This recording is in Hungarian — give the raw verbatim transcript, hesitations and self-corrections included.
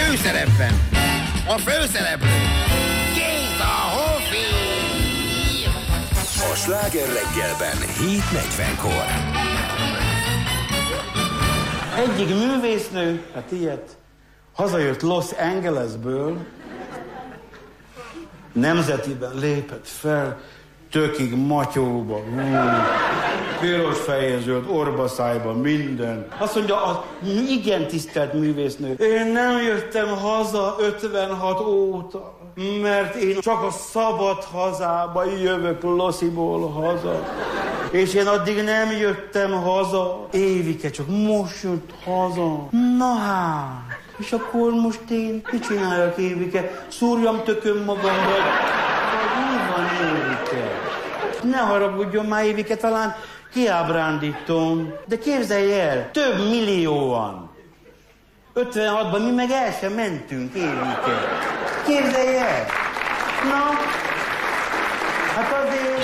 Főszerepben a főszereplő Géza Hofi. A Sláger reggelben hét negyvenkor. Egyik művésznő, hát ilyet, hazajött Los Angelesből, nemzetiben lépett fel, tökig matyóba, hú, piros fején zöld, orbaszájban, minden. Azt mondja, az igen tisztelt művésznő, én nem jöttem haza ötvenhat óta, mert én csak a szabad hazába jövök Losiból haza. És én addig nem jöttem haza. Évike csak most jött haza. Na hát, és akkor most én mit csináljak, Évike? Szúrjam tököm magamra. Mi van, Évike? Ne haragudjon már, Évike, talán kiábrándítom. De képzelj el, több millióan. ötvenhatban mi meg el sem mentünk, Évike. Képzelj el. Na, hát azért...